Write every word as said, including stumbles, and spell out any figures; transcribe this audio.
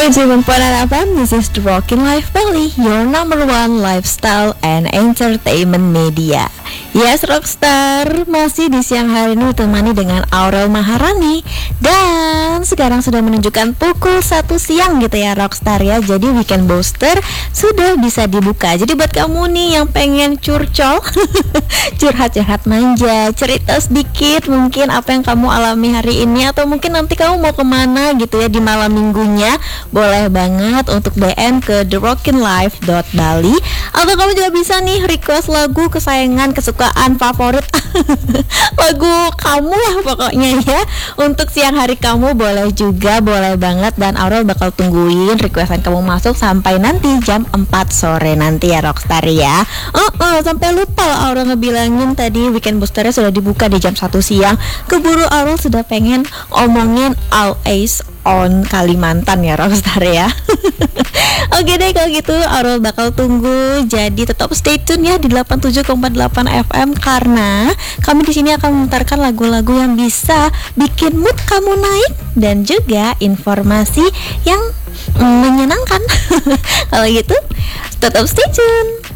F M, this is the Rockin' Life Bali, your number one lifestyle and entertainment media. Yes, Rockstar, masih di siang hari ini ditemani dengan Aurel Maharani. Dan sekarang sudah menunjukkan pukul satu siang gitu ya Rockstar ya. Jadi Weekend Booster sudah bisa dibuka. Jadi buat kamu nih yang pengen curcol curhat-curhat manja, cerita sedikit mungkin apa yang kamu alami hari ini, atau mungkin nanti kamu mau kemana gitu ya di malam minggunya, boleh banget untuk D M ke the rockin life dot bali. Atau kamu juga bisa nih request lagu kesayangan, kesukaan, favorit lagu kamu lah pokoknya ya. Untuk siang hari kamu boleh juga, boleh banget. Dan Aurel bakal tungguin requestan kamu masuk sampai nanti jam empat sore nanti ya Rockstar ya. Oh, oh sampai lupa loh Aurel ngebilangin tadi Weekend Boosternya sudah dibuka di jam satu siang. Keburu Aurel sudah pengen omongin All Ace on Kalimantan ya Rockstar ya. Oke deh kalau gitu Aurel bakal tunggu. Jadi tetap stay tune ya di delapan puluh tujuh koma delapan F M, karena kami di sini akan memutarkan lagu-lagu yang bisa bikin mood kamu naik dan juga informasi yang mm, menyenangkan. Kalau gitu tetap stay tune.